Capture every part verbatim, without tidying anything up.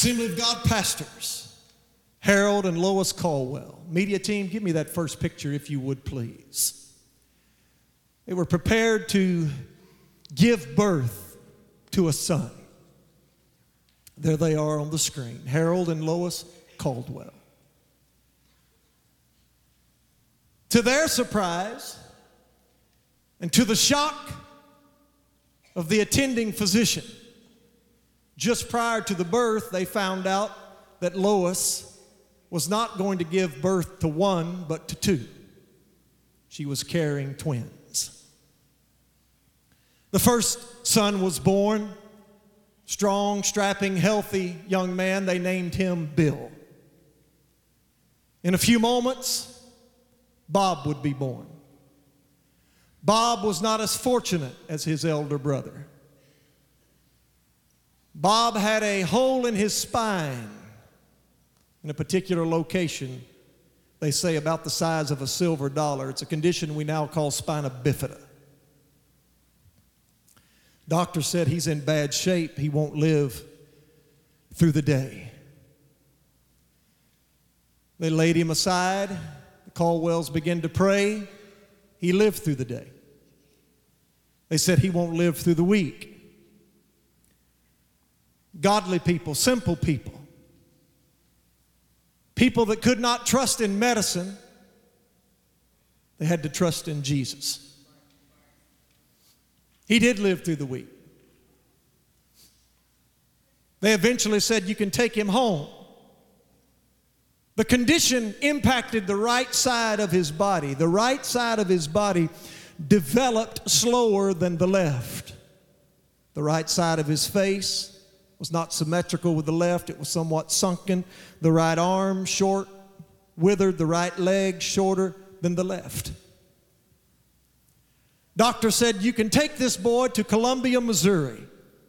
Assembly of God pastors, Harold and Lois Caldwell. Media team, give me that first picture if you would, please. They were prepared to give birth to a son. There they are on the screen, Harold and Lois Caldwell. To their surprise, and to the shock of the attending physician, just prior to the birth, they found out that Lois was not going to give birth to one, but to two. She was carrying twins. The first son was born, strong, strapping, healthy young man. They named him Bill. In a few moments, Bob would be born. Bob was not as fortunate as his elder brother. Bob had a hole in his spine in a particular location, they say about the size of a silver dollar. It's a condition we now call spina bifida. Doctor said he's in bad shape. He won't live through the day. They laid him aside. The Caldwells began to pray. He lived through the day. They said he won't live through the week. Godly people, simple people, people that could not trust in medicine, they had to trust in Jesus. He did live through the week. They eventually said, you can take him home. The condition impacted the right side of his body. The right side of his body developed slower than the left. The right side of his face was not symmetrical with the left. It was somewhat sunken. The right arm, short, withered. The right leg, shorter than the left. Doctor said, you can take this boy to Columbia, Missouri.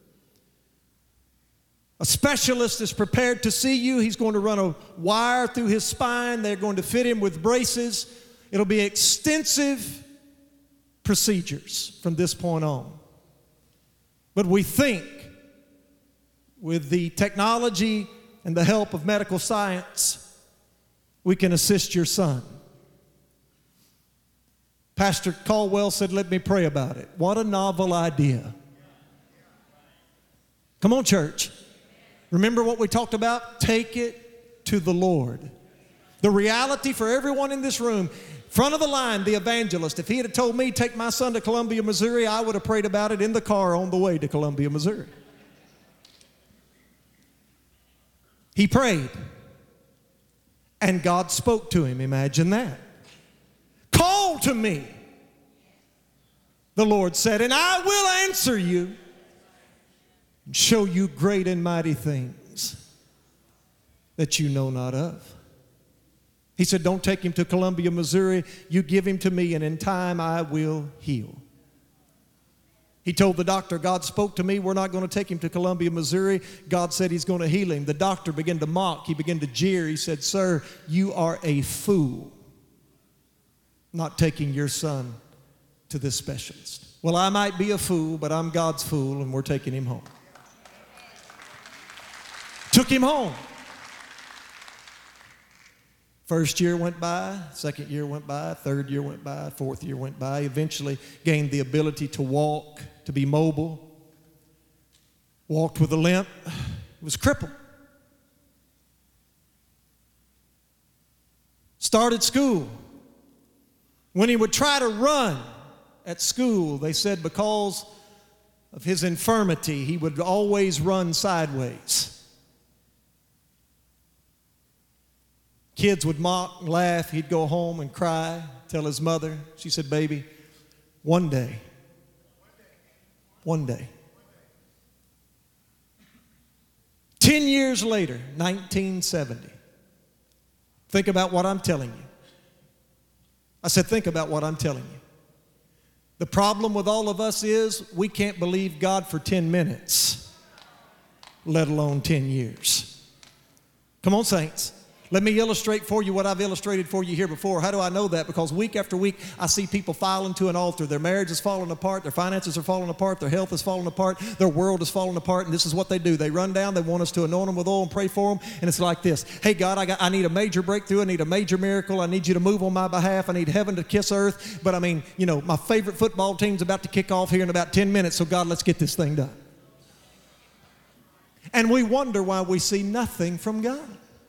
A specialist is prepared to see you. He's going to run a wire through his spine. They're going to fit him with braces. It'll be extensive procedures from this point on. But we think with the technology and the help of medical science, we can assist your son. Pastor Caldwell said, let me pray about it. What a novel idea. Come on, church. Remember what we talked about? Take it to the Lord. The reality for everyone in this room, front of the line, the evangelist, if he had told me, take my son to Columbia, Missouri, I would have prayed about it in the car on the way to Columbia, Missouri. He prayed, and God spoke to him. Imagine that. Call to me, the Lord said, and I will answer you and show you great and mighty things that you know not of. He said, don't take him to Columbia, Missouri. You give him to me, and in time I will heal. He told the doctor, God spoke to me. We're not going to take him to Columbia, Missouri. God said he's going to heal him. The doctor began to mock. He began to jeer. He said, sir, you are a fool not taking your son to this specialist. Well, I might be a fool, but I'm God's fool, and we're taking him home. Took him home. First year went by, second year went by, third year went by, fourth year went by. Eventually gained the ability to walk, to be mobile. Walked with a limp. Was crippled. Started school. When he would try to run at school, they said because of his infirmity, he would always run sideways. Kids would mock and laugh. He'd go home and cry, tell his mother. She said, baby, one day, one day. Ten years later, nineteen seventy. Think about what I'm telling you. I said, think about what I'm telling you. The problem with all of us is we can't believe God for ten minutes, let alone ten years. Come on, saints. Let me illustrate for you what I've illustrated for you here before. How do I know that? Because week after week, I see people filing to an altar. Their marriage is falling apart. Their finances are falling apart. Their health is falling apart. Their world is falling apart. And this is what they do. They run down. They want us to anoint them with oil and pray for them. And it's like this. Hey, God, I, got, I need a major breakthrough. I need a major miracle. I need you to move on my behalf. I need heaven to kiss earth. But I mean, you know, my favorite football team's about to kick off here in about ten minutes. So God, let's get this thing done. And we wonder why we see nothing from God.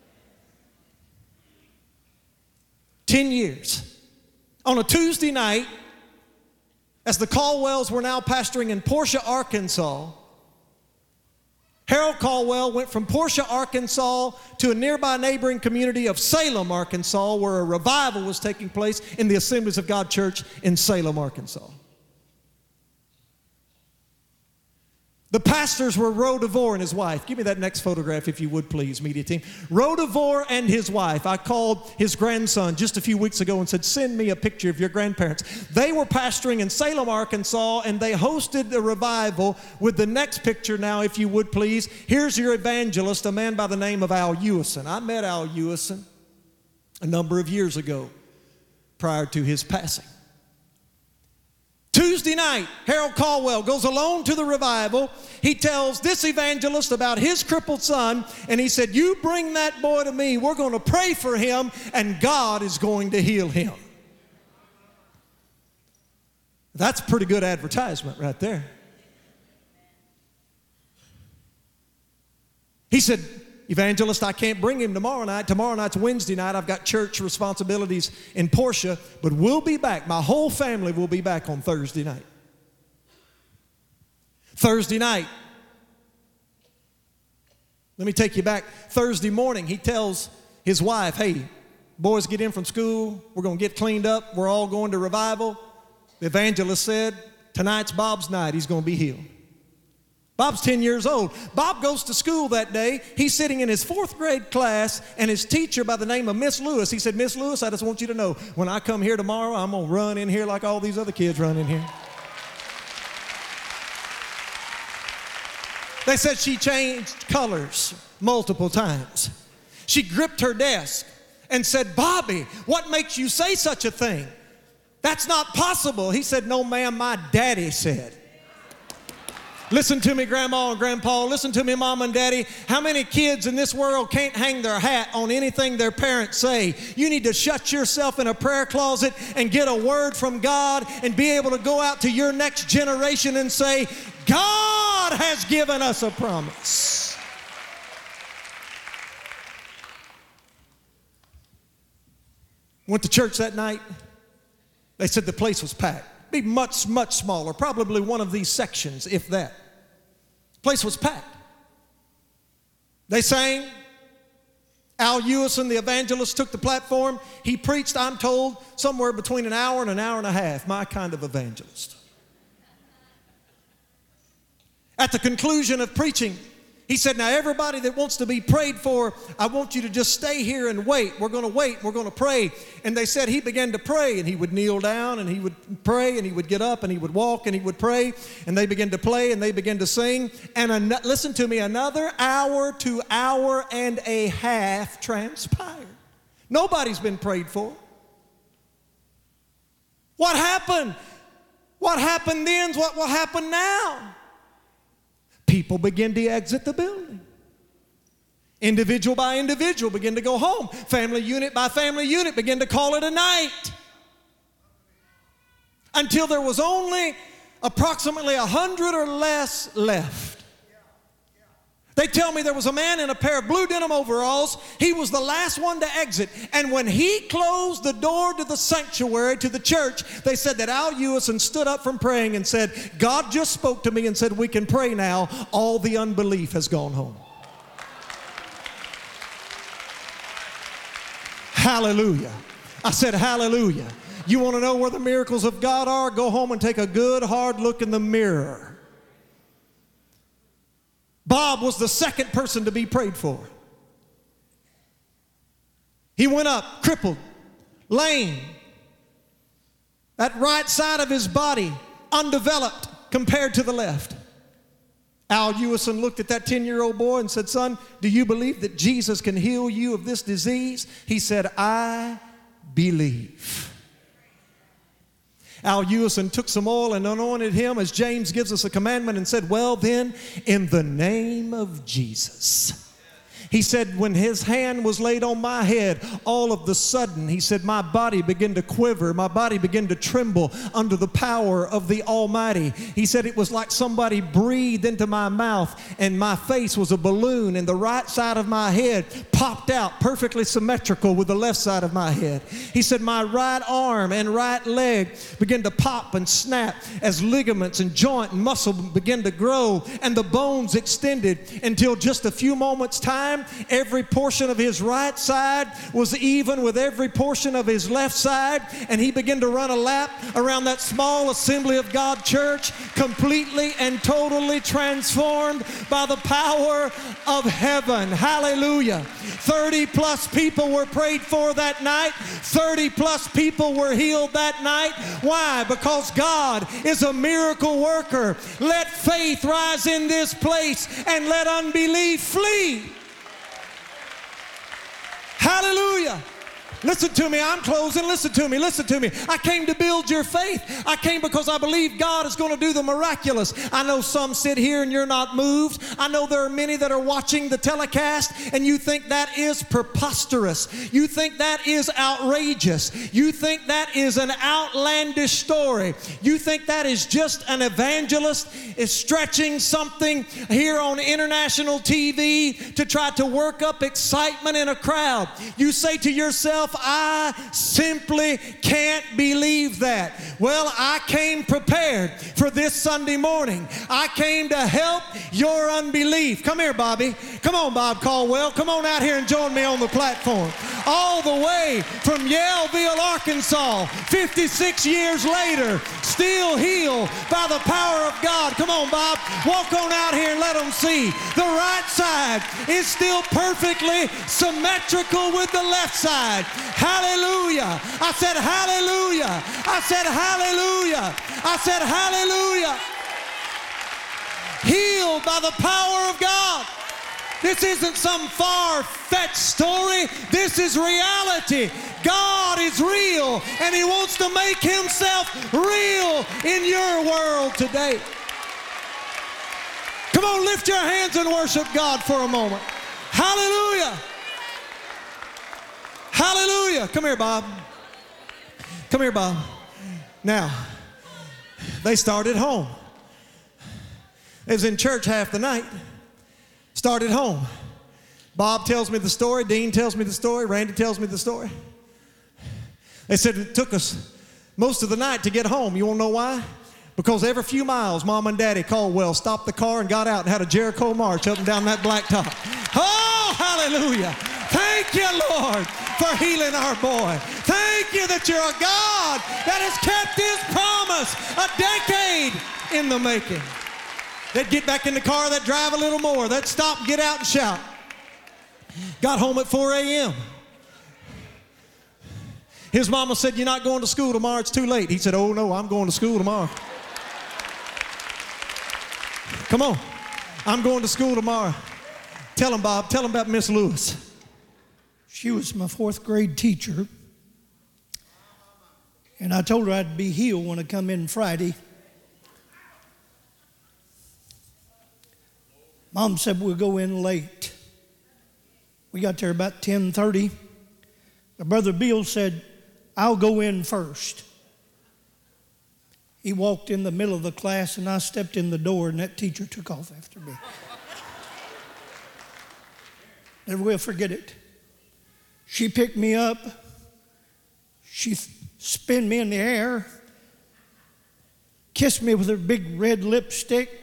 Ten years. On a Tuesday night, as the Caldwells were now pastoring in Portia, Arkansas, Harold Caldwell went from Portia, Arkansas to a nearby neighboring community of Salem, Arkansas, where a revival was taking place in the Assemblies of God Church in Salem, Arkansas. The pastors were Roe DeVore and his wife. Give me that next photograph if you would please, media team. Roe DeVore and his wife. I called his grandson just a few weeks ago and said, send me a picture of your grandparents. They were pastoring in Salem, Arkansas, and they hosted a revival with the next picture now, if you would please. Here's your evangelist, a man by the name of Al Ewison. I met Al Ewison a number of years ago prior to his passing. Tuesday night, Harold Caldwell goes alone to the revival. He tells this evangelist about his crippled son, and he said, you bring that boy to me. We're going to pray for him, and God is going to heal him. That's pretty good advertisement right there. He said, evangelist, I can't bring him tomorrow night. Tomorrow night's Wednesday night. I've got church responsibilities in Portia, but we'll be back. My whole family will be back on Thursday night. Thursday night. Let me take you back. Thursday morning, he tells his wife, hey, boys get in from school. We're going to get cleaned up. We're all going to revival. The evangelist said, tonight's Bob's night. He's going to be healed. Bob's ten years old. Bob goes to school that day. He's sitting in his fourth grade class, and his teacher by the name of Miss Lewis, he said, Miss Lewis, I just want you to know, when I come here tomorrow, I'm going to run in here like all these other kids run in here. They said she changed colors multiple times. She gripped her desk and said, Bobby, what makes you say such a thing? That's not possible. He said, no, ma'am, my daddy said. Listen to me, Grandma and Grandpa. Listen to me, Mom and Daddy. How many kids in this world can't hang their hat on anything their parents say? You need to shut yourself in a prayer closet and get a word from God and be able to go out to your next generation and say, God has given us a promise. Went to church that night. They said the place was packed. Be much, much smaller, probably one of these sections, if that. Place was packed. They sang. Al Ewison, the evangelist, took the platform. He preached, I'm told, somewhere between an hour and an hour and a half. My kind of evangelist. At the conclusion of preaching, he said, now everybody that wants to be prayed for, I want you to just stay here and wait. We're going to wait. We're going to pray. And they said he began to pray, and he would kneel down, and he would pray, and he would get up, and he would walk, and he would pray. And they began to play, and they began to sing. And an- listen to me, another hour to hour and a half transpired. Nobody's been prayed for. What happened? What happened then is what will happen now. People begin to exit the building. Individual by individual begin to go home. Family unit by family unit begin to call it a night. Until there was only approximately a hundred or less left. They tell me there was a man in a pair of blue denim overalls. He was the last one to exit. And when he closed the door to the sanctuary, to the church, they said that Al Ewison stood up from praying and said, God just spoke to me and said, we can pray now. All the unbelief has gone home. Hallelujah. I said, hallelujah. You want to know where the miracles of God are? Go home and take a good hard look in the mirror. Bob was the second person to be prayed for. He went up, crippled, lame. That right side of his body, undeveloped compared to the left. Al Ewison looked at that ten-year-old boy and said, son, do you believe that Jesus can heal you of this disease? He said, I believe. Al Ewison took some oil and anointed him, as James gives us a commandment, and said, well then, in the name of Jesus. He said, when his hand was laid on my head, all of the sudden, he said, my body began to quiver. My body began to tremble under the power of the Almighty. He said, it was like somebody breathed into my mouth, and my face was a balloon, and the right side of my head popped out perfectly symmetrical with the left side of my head. He said, my right arm and right leg began to pop and snap as ligaments and joint and muscle began to grow, and the bones extended until just a few moments' time, every portion of his right side was even with every portion of his left side, and he began to run a lap around that small Assembly of God church, completely and totally transformed by the power of heaven. Hallelujah. thirty plus people were prayed for that night. thirty plus people were healed that night. Why? Because God is a miracle worker. Let faith rise in this place and let unbelief flee. Hallelujah. Listen to me. I'm closing. Listen to me. Listen to me. I came to build your faith. I came because I believe God is going to do the miraculous. I know some sit here and you're not moved. I know there are many that are watching the telecast and you think that is preposterous. You think that is outrageous. You think that is an outlandish story. You think that is just an evangelist is stretching something here on international T V to try to work up excitement in a crowd. You say to yourself, I simply can't believe that. Well, I came prepared for this Sunday morning. I came to help your unbelief. Come here, Bobby. Come on, Bob Caldwell. Come on out here and join me on the platform. All the way from Yaleville, Arkansas, fifty-six years later, still healed by the power of God. Come on, Bob. Walk on out here and let them see. The right side is still perfectly symmetrical with the left side. Hallelujah. I said hallelujah. I said hallelujah. I said hallelujah. Healed by the power of God. This isn't some far-fetched story. This is reality. God is real, and He wants to make Himself real in your world today. Come on, lift your hands and worship God for a moment. Hallelujah. Hallelujah. Come here, Bob. Come here, Bob. Now, they started home. They was in church half the night. Started home. Bob tells me the story. Dean tells me the story. Randy tells me the story. They said it took us most of the night to get home. You want to know why? Because every few miles, Mom and Daddy Caldwell stopped the car and got out and had a Jericho march up and down that blacktop. Oh, hallelujah. Thank you, Lord, for healing our boy. Thank you that you're a God that has kept His promise a decade in the making. They'd get back in the car, they'd drive a little more, they'd stop, get out and shout. Got home at four a.m. His mama said, you're not going to school tomorrow, it's too late. He said, oh no, I'm going to school tomorrow. Come on, I'm going to school tomorrow. Tell him, Bob, tell him about Miss Lewis. She was my fourth grade teacher. And I told her I'd be healed when I come in Friday. Mom said we'll go in late. We got there about ten thirty. My brother Bill said, I'll go in first. He walked in the middle of the class and I stepped in the door and that teacher took off after me. Never will forget it. She picked me up. She spun me in the air, kissed me with her big red lipstick.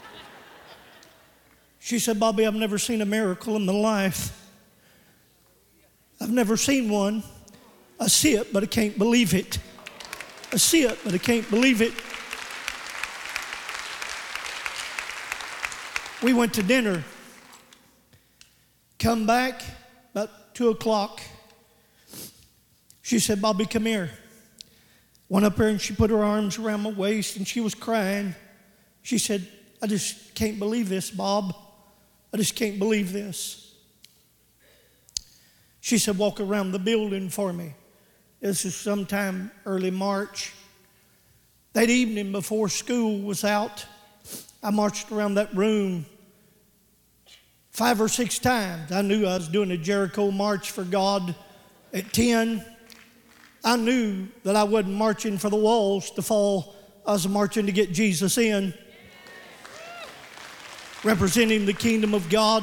She said, Bobby, I've never seen a miracle in my life. I've never seen one. I see it, but I can't believe it. I see it, but I can't believe it. We went to dinner. Come back about two o'clock. She said, Bobby, come here. Went up there and she put her arms around my waist and she was crying. She said, I just can't believe this, Bob. I just can't believe this. She said, walk around the building for me. This is sometime early March. That evening before school was out, I marched around that room five or six times. I knew I was doing a Jericho march for God at ten. I knew that I wasn't marching for the walls to fall. I was marching to get Jesus in, representing the kingdom of God.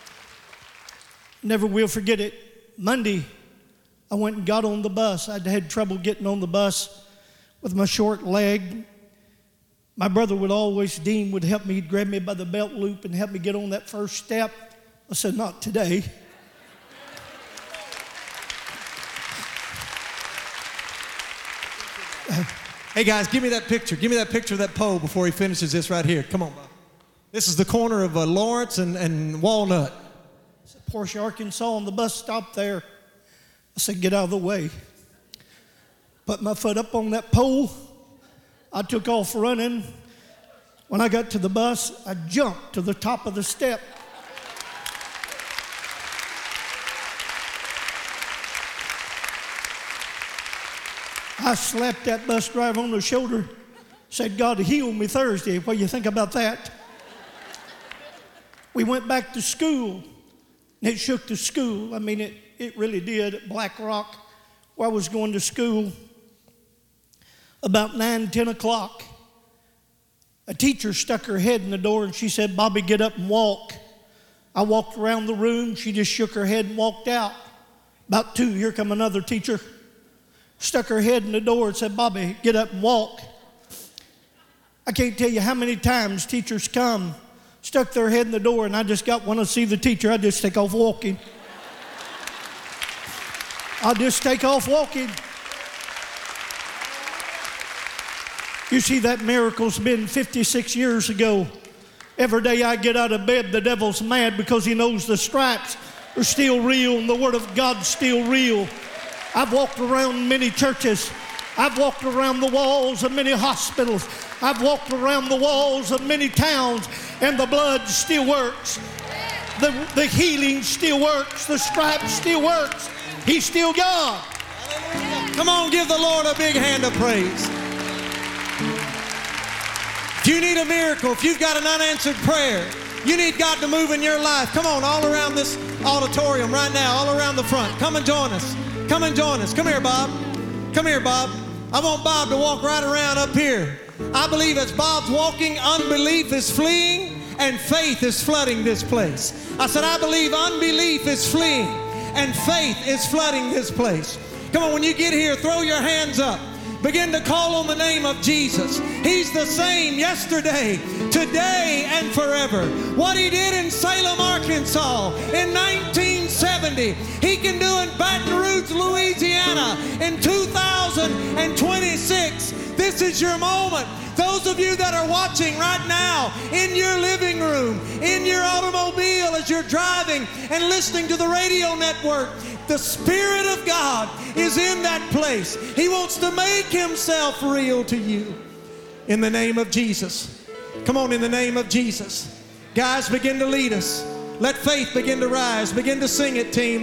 Never will forget it. Monday, I went and got on the bus. I'd had trouble getting on the bus with my short leg. My brother would always, Dean would help me. He'd grab me by the belt loop and help me get on that first step. I said, not today. Hey guys, give me that picture. Give me that picture of that pole before he finishes this right here. Come on, Bob. This is the corner of uh, Lawrence and, and Walnut. It's at Portia, Arkansas, on the bus stop there. I said, get out of the way. Put my foot up on that pole. I took off running. When I got to the bus, I jumped to the top of the step. I slapped that bus driver on the shoulder, said, God healed me Thursday. What do you think about that? We went back to school, and it shook the school. I mean, it, it really did at Black Rock, where I was going to school. About nine, ten o'clock, a teacher stuck her head in the door, and she said, Bobby, get up and walk. I walked around the room. She just shook her head and walked out. About two, here come another teacher. Stuck her head in the door and said, Bobby, get up and walk. I can't tell you how many times teachers come, stuck their head in the door, and I just got one to see the teacher. I just take off walking. I'll just take off walking. You see, that miracle's been fifty-six years ago. Every day I get out of bed, the devil's mad because he knows the stripes are still real and the word of God's still real. I've walked around many churches. I've walked around the walls of many hospitals. I've walked around the walls of many towns, and the blood still works. The, the healing still works. The stripes still works. He's still God. Come on, give the Lord a big hand of praise. If you need a miracle, if you've got an unanswered prayer, you need God to move in your life, come on, all around this auditorium right now, all around the front. Come and join us. Come and join us. Come here, Bob. Come here, Bob. I want Bob to walk right around up here. I believe as Bob's walking, unbelief is fleeing and faith is flooding this place. I said, I believe unbelief is fleeing and faith is flooding this place. Come on, when you get here, throw your hands up. Begin to call on the name of Jesus. He's the same yesterday, today, and forever. What he did in Salem, Arkansas in nineteen seventy, he can do in Baton Rouge, Louisiana in two thousand twenty-six. This is your moment. Those of you that are watching right now in your living room, in your automobile as you're driving and listening to the radio network, the Spirit of God is in that place. He wants to make himself real to you. In the name of Jesus. Come on, in the name of Jesus. Guys, begin to lead us. Let faith begin to rise. Begin to sing it, team.